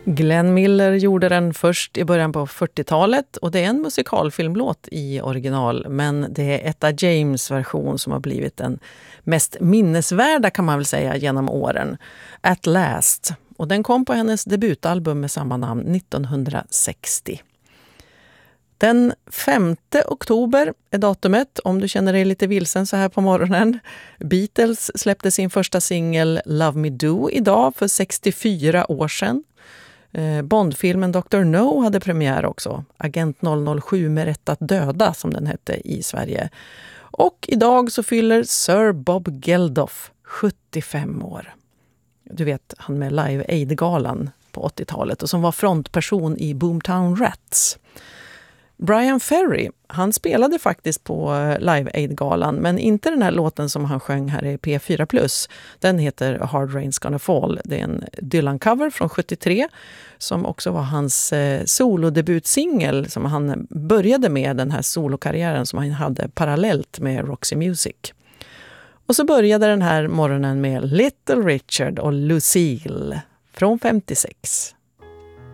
Glenn Miller gjorde den först i början på 40-talet och det är en musikalfilmlåt i original, men det är Etta James version som har blivit den mest minnesvärda kan man väl säga genom åren. At Last. Och den kom på hennes debutalbum med samma namn 1960. Den 5 oktober är datumet, om du känner dig lite vilsen så här på morgonen. Beatles släppte sin första singel Love Me Do idag för 64 år sedan. Bondfilmen Dr. No hade premiär också. Agent 007 med rätt att döda som den hette i Sverige. Och idag så fyller Sir Bob Geldof 75 år. Du vet, han med Live Aid-galan på 80-talet och som var frontperson i Boomtown Rats. Brian Ferry, han spelade faktiskt på Live Aid-galan, men inte den här låten som han sjöng här i P4+. Den heter Hard Rain's Gonna Fall. Det är en Dylan-cover från 73 som också var hans solodebutsingel som han började med, den här solokarriären som han hade parallellt med Roxy Music. Och så började den här morgonen med Little Richard och Lucille från 56.